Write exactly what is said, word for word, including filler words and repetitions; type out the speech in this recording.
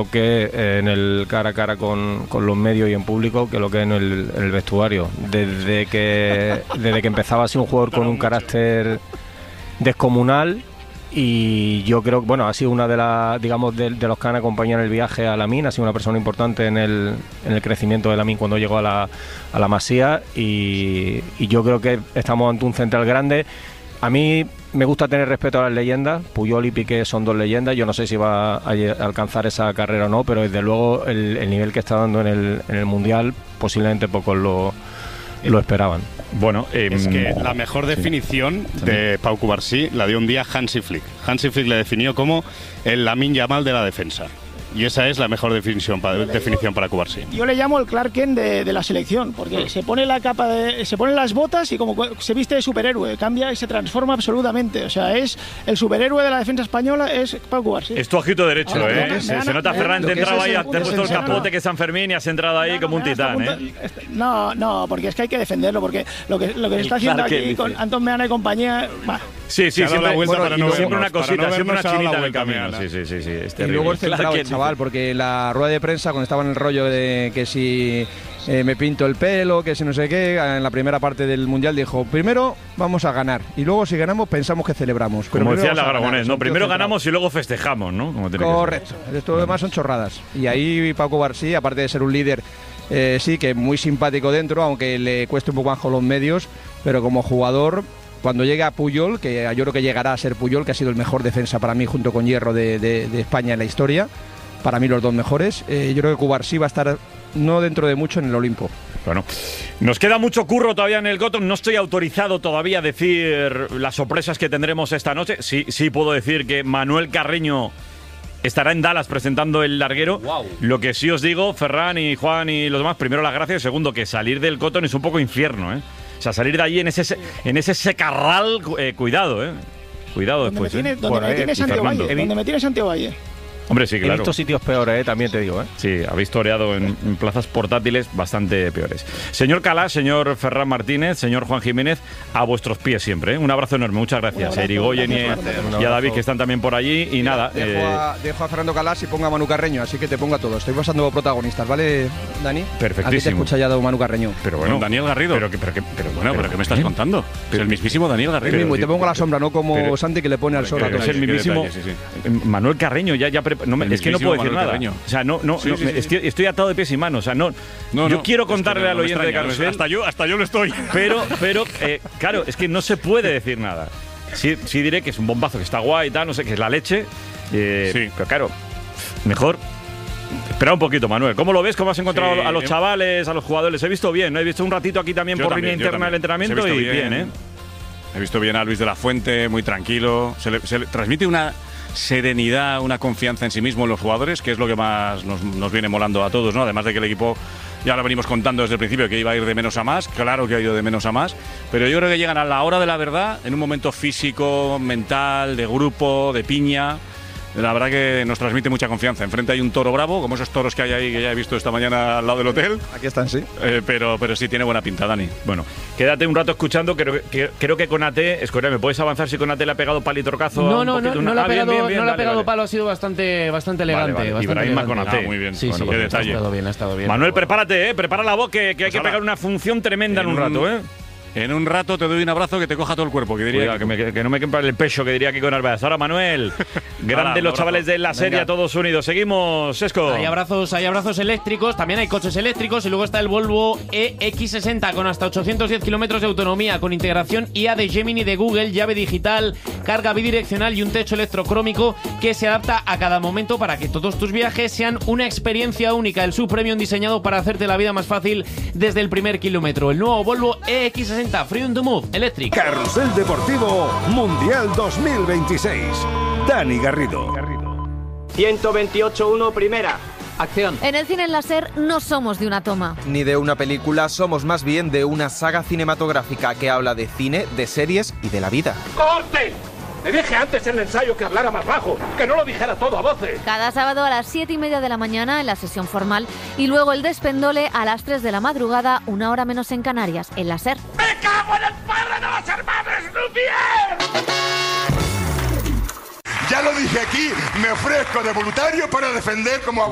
lo que es en el cara a cara con, con los medios y en público que lo que es en el, en el vestuario. Desde que, desde que empezaba así un jugador con un carácter descomunal. Y yo creo que, bueno, ha sido una de las, digamos, de, de los que han acompañado el viaje a Lamine, ha sido una persona importante en el, en el crecimiento de Lamine cuando llegó a la, a la Masía y, y yo creo que estamos ante un central grande. A mí me gusta tener respeto a las leyendas, Puyol y Piqué son dos leyendas, yo no sé si va a alcanzar esa carrera o no, pero desde luego el, el nivel que está dando en el, en el Mundial posiblemente pocos lo, lo esperaban. Bueno, eh, es que la mejor definición sí. de Pau Cubarsí la dio un día Hansi Flick. Hansi Flick le definió como el Lamine Yamal de la defensa. Y esa es la mejor definición para, definición para Cubarsí. Yo le llamo el Clark Kent de, de la selección, porque se pone la capa de, se pone las botas y como se viste de superhéroe, cambia y se transforma absolutamente. O sea, es el superhéroe de la defensa española, es Pau Cubarsí. Es tu ojito derecho, Ahora, ¿eh? me, me se, han, se nota, Ferran, te entraba ahí, te has puesto el capote que es San Fermín y has entrado ahí no, no, como un titán, punto, ¿eh? No, no, porque es que hay que defenderlo, porque lo que, lo que se está haciendo aquí dice. Con Antón Meana y compañía... Bah. Sí, sí, siempre, bueno, para no siempre una cosita, no siempre una chinita en el camino. camino. Sí, sí, sí, sí, es y luego el centrado el chaval, porque la rueda de prensa, cuando estaba en el rollo de que si eh, me pinto el pelo, que si no sé qué, en la primera parte del Mundial dijo, primero vamos a ganar, y luego si ganamos pensamos que celebramos. Pero como decía el Aragonés, Aragonés, ¿no? Primero ganamos y luego festejamos, ¿no? Como tiene Correcto, esto demás son chorradas. Y ahí Pau Cubarsí, aparte de ser un líder, eh, sí, que muy simpático dentro, aunque le cueste un poco bajo los medios, pero como jugador... Cuando llegue a Puyol, que yo creo que llegará a ser Puyol, que ha sido el mejor defensa para mí junto con Hierro de, de, de España en la historia, para mí los dos mejores, eh, yo creo que Cubarsí va a estar no dentro de mucho en el Olimpo. Bueno, nos queda mucho curro todavía en el Cotton, no estoy autorizado todavía a decir las sorpresas que tendremos esta noche. Sí, sí puedo decir que Manuel Carreño estará en Dallas presentando el larguero. Wow. Lo que sí os digo, Ferran y Juan y los demás, primero las gracias, segundo que salir del Cotton es un poco infierno, ¿eh? O sea, salir de allí en ese en ese secarral, eh, cuidado, ¿eh? Cuidado después. Donde me ¿eh? tiene, donde me tiene Santiago Valle. Donde me tiene Santiago Valle. Hombre, sí, claro. He visto sitios peores, ¿eh? También te digo, ¿eh? Sí, habéis toreado en, en plazas portátiles bastante peores. Señor Calá, señor Ferran Martínez, señor Juan Jiménez, a vuestros pies siempre, ¿eh? Un abrazo enorme, muchas gracias. A Irigoyen y, y a David, que están también por allí. Y Mira, nada. Dejo, eh... a, dejo a Fernando Calás y pongo a Manu Carreño, así que te pongo a todos. Estoy pasando protagonistas, ¿vale, Dani? Perfectísimo. Aquí te escucha ya Manu Carreño. Pero bueno, Daniel Garrido. Pero, pero, pero, pero bueno, pero ¿qué me estás ¿eh? contando? Es el mismísimo Daniel Garrido. Mismo, y te pongo a la sombra, no como pero, Santi que le pone al sol a todos. Es el mismísimo detalle, sí, sí. Manuel Carreño, ya, ya no me, es que no puedo decir nada. Carreño. O sea, no, no, sí, no sí, sí. Estoy, estoy atado de pies y manos. O sea, no, no yo no, quiero contarle al oyente de Carrusel. Hasta yo, hasta yo lo estoy. Pero, pero, eh, claro, es que no se puede decir nada. Sí, sí diré que es un bombazo, que está guay y tal, no sé, que es la leche. Eh, sí. Pero claro, mejor. Espera un poquito, Manuel. ¿Cómo lo ves? ¿Cómo has encontrado sí, a los chavales, a los jugadores? Les he visto bien, ¿no? He visto un ratito aquí también yo por también, línea interna del entrenamiento y bien, bien, ¿eh? He visto bien a Luis de la Fuente, muy tranquilo. Se le, se le transmite una serenidad, una confianza en sí mismo en los jugadores, que es lo que más nos, nos viene molando a todos, ¿no? Además de que el equipo, ya lo venimos contando desde el principio, que iba a ir de menos a más, claro que ha ido de menos a más, pero yo creo que llegan a la hora de la verdad, en un momento físico, mental, de grupo, de piña. La verdad que nos transmite mucha confianza. Enfrente hay un toro bravo, como esos toros que hay ahí que ya he visto esta mañana al lado del hotel. Aquí están, sí. Eh, pero, pero sí tiene buena pinta, Dani. Bueno, quédate un rato escuchando. Creo que, creo que Konate, Escoria, ¿me puedes avanzar si Konate le ha pegado palo y torcazo? No, no, no, no, no le ha pegado, ah, bien, bien, bien, no le ha vale, pegado vale. palo, ha sido bastante, bastante elegante. Vale, vale. Bastante Ibrahim elegante. Konate. Ah, muy bien. Sí, Bueno, sí, qué ha detalle. estado bien, ha estado bien. Manuel, prepárate, ¿eh? Prepara la voz, que, que hay pues que ahora, pegar una función tremenda en, en un rato, ¿eh? En un rato te doy un abrazo que te coja todo el cuerpo, que diría Cuidado, que, me, que no me quepa el pecho, que diría aquí con Narváez. Ahora, Manuel, grande los chavales de la serie, todos unidos. Seguimos, Sesco. Hay abrazos, hay abrazos eléctricos, también hay coches eléctricos y luego está el Volvo E X sesenta con hasta ochocientos diez kilómetros de autonomía, con integración I A de Gemini de Google, llave digital, carga bidireccional y un techo electrocrómico que se adapta a cada momento para que todos tus viajes sean una experiencia única. El subpremium diseñado para hacerte la vida más fácil desde el primer kilómetro. El nuevo Volvo E X sesenta Freedom to Move Electric. Carrusel Deportivo Mundial dos mil veintiséis. Dani Garrido. ciento veintiocho uno primera. Acción. En el cine en láser no somos de una toma. Ni de una película, somos más bien de una saga cinematográfica que habla de cine, de series y de la vida. ¡Corte! Le dije antes en el ensayo que hablara más bajo, que no lo dijera todo a voces. Cada sábado a las siete y media de la mañana en la sesión formal y luego el despendole a las tres de la madrugada, una hora menos en Canarias, en la SER. ¡Me cago en el padre de los hermanos Lumière! Ya lo dije aquí, me ofrezco de voluntario para defender como